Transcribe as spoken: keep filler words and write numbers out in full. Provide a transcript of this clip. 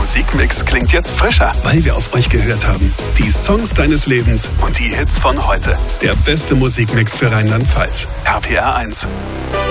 Musikmix klingt jetzt frischer, weil wir auf euch gehört haben. Die Songs deines Lebens und die Hits von heute. Der beste Musikmix für Rheinland-Pfalz. R P R eins.